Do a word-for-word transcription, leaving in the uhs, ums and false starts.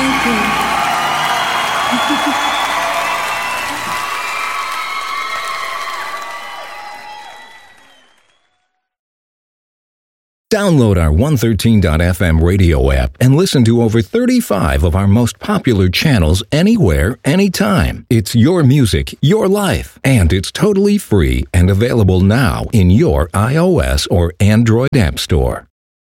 Thank you. Download our one thirteen dot f m radio app and listen to over thirty-five of our most popular channels anywhere, anytime. It's your music, your life, and it's totally free and available now in your iOS or Android app store.